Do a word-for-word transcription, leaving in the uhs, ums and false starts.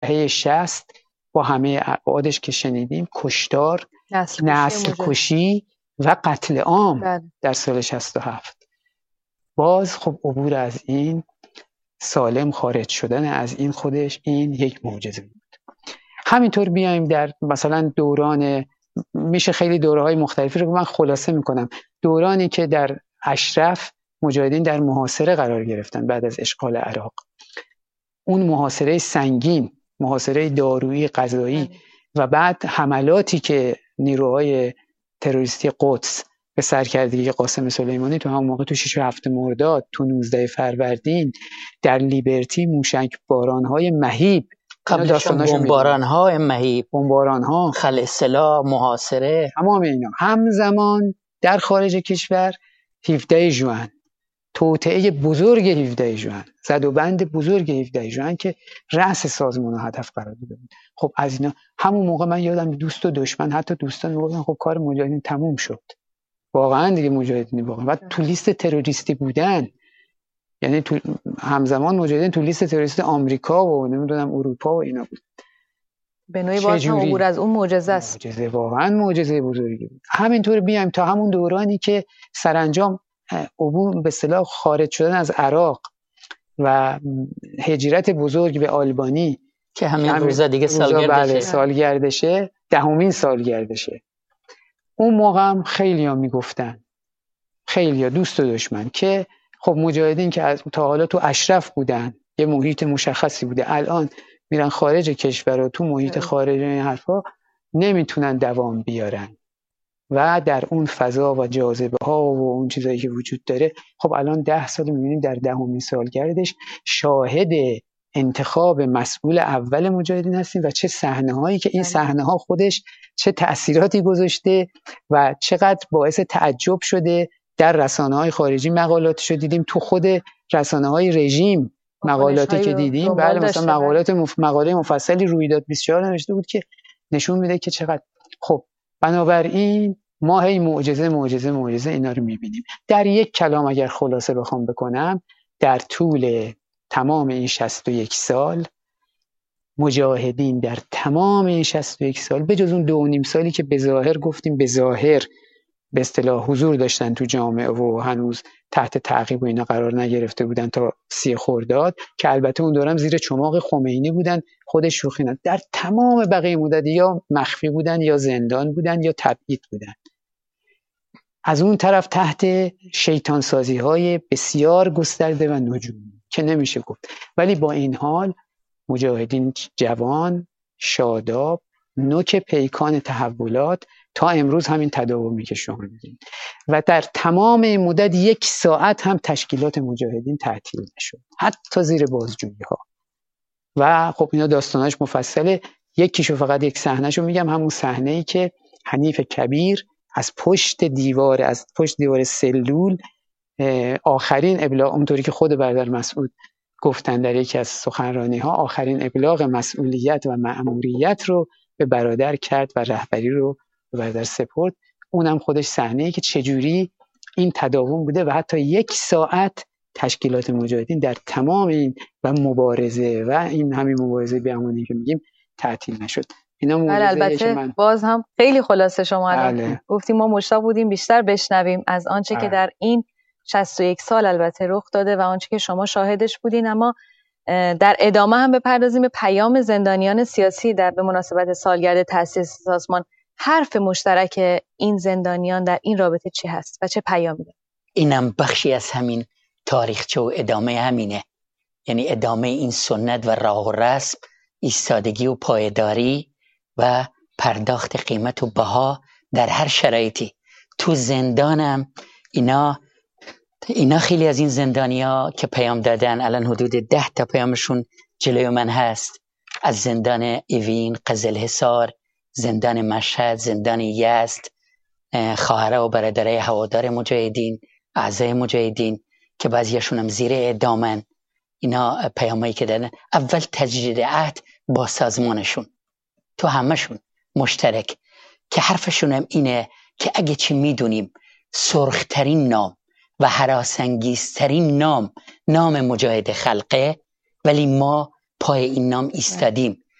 دهه شصت با همه ابعادش که شنیدیم، کشتار، نسل, نسل کشی و قتل عام بله. در سال شصت و هفت. باز خب عبور از این سالم خارج شدن از این خودش این یک معجزه بود. همینطور بیایم در مثلا دوران، میشه خیلی دوره‌های مختلفی رو من خلاصه میکنم، دورانی که در اشرف مجاهدین در محاصره قرار گرفتن بعد از اشغال عراق، اون محاصره سنگین، محاصره دارویی غذایی و بعد حملاتی که نیروهای تروریستی قدس به سرکردگی قاسم سلیمانی تو همون موقع تو شش و هفت مرداد، تو نوزده فروردین در لیبرتی موشک باران‌های مهیب، قبلش بمباران‌های مهیب، بمباران‌ها، خلع سلاح، محاصره، تمام اینا. همزمان در خارج کشور هفده ژوئن، توطئه بزرگ هفده ژوئن، زد و بند بزرگ هفده ژوئن که رأس سازمان و هدف قرار داده بود. خب از اینا همون موقع من یادم دوست و دشمن، حتی دوستان میگفتن خب کار مجاهدین تموم شد. واقعا دیگه مجاهدین واقعا بعد تو لیست تروریستی بودن، یعنی تو همزمان مجاهدین تو لیست تروریستی آمریکا و نمیدونم اروپا و اینا بود. به نوعی باز هم عبور از اون معجزه است. معجزه، واقعا معجزه بزرگی بود. همینطور بیایم تا همون دورانی که سرانجام عبور به اصطلاح خارج شدن از عراق و هجرت بزرگ به آلبانی که همین روزا دیگه سالگردشه، سالگردشه، دهمین سالگردشه. اون موقع هم خیلی‌ها میگفتن، خیلی‌ها دوست و دشمن، که خب مجاهدین که از تا حالا تو اشرف بودن، یه محیط مشخصی بوده، الان میرن خارج کشور و تو محیط خارج این حرفا نمیتونن دوام بیارن و در اون فضا و جاذبه ها و اون چیزایی که وجود داره. خب الان ده سال میبینیم در دهمین سالگردش شاهد انتخاب مسئول اول مجاهدین هستیم و چه صحنه هایی که این صحنه ها خودش چه تأثیراتی گذاشته و چقدر باعث تعجب شده. در رسانه های خارجی مقالاتشو دیدیم، تو خود رسانه های رژیم مقالاتی که دیدیم، بله مثلا مقالات مف... مقاله مفصلی رویداد بیست و چهار نوشته بود که نشون میده که چقدر. خب بنابراین ما هی معجزه معجزه معجزه اینا رو میبینیم. در یک کلام اگر خلاصه بخوام بکنم، در طول تمام این شصت و یک سال مجاهدین در تمام این شصت و یک سال به جز اون دو و نیم سالی که به ظاهر گفتیم به ظاهر به اصطلاح حضور داشتن تو جامعه و هنوز تحت تعقیب و اینا قرار نگرفته بودن تا سی خرداد، که البته اون دورم زیر چماق خمینی بودن، خودش شوخی نداشت، در تمام بقیه مدت یا مخفی بودن یا زندان بودن یا تبعید بودن. از اون طرف تحت شیطان سازی های بسیار گسترده و نجومی که نمیشه گفت، ولی با این حال مجاهدین جوان، شاداب، نوک پیکان تحولات تا امروز همین تداومی که شما می‌بینید و در تمام این مدت یک ساعت هم تشکیلات مجاهدین تعطیل نشد، حتی زیر بازجویی ها. و خب اینا داستاناش مفصله، یکیشو فقط یک صحنهشو میگم، همون صحنه‌ای که حنیف کبیر از پشت دیوار از پشت دیوار سلول آخرین ابلاغ، اونطوری که خود برادر مسعود گفتن در یکی از سخنرانی‌ها، آخرین ابلاغ مسئولیت و مأموریت رو به برادر کرد و رهبری رو به برادر سپرد. اونم خودش صحنه‌ای که چجوری این تداوم بوده و حتی یک ساعت تشکیلات مجاهدین در تمام این و مبارزه و این همین مبارزه بیامونی که میگیم تعطیل نشد. اینا البته که من... باز هم خیلی خلاصه شما الان گفتیم، ما مشتاق بودیم بیشتر بشنویم از آنچه بله. که در این شصت و یک سال البته رخ داده و آنچه که شما شاهدش بودین، اما در ادامه هم بپردازیم به پیام زندانیان سیاسی در به مناسبت سالگرد تأسیس سازمان. حرف مشترک این زندانیان در این رابطه چی هست و چه پیامی داره؟ اینم بخشی از همین تاریخچه و ادامه همینه، یعنی ادامه این سنت و راه و رسم، ایستادگی و پایداری و پرداخت قیمت و بها در هر شرایطی. تو زندانم اینا اینا خیلی از این زندانیا که پیام دادن، الان حدود ده تا پیامشون جلوی من هست، از زندان اوین، قزلحصار، زندان مشهد، زندان یزد، خواهر و برادرای هوادار مجاهدین، اعضای مجاهدین که بعضیاشون هم زیر اعدامن. اینا پیامایی که دادن، اول تجدید عهد با سازمانشون، تو همشون مشترک، که حرفشون هم اینه که اگه چی میدونیم سرخترین نام و هراسانگیزترین نام نام مجاهد خلقه، ولی ما پای این نام ایستادیم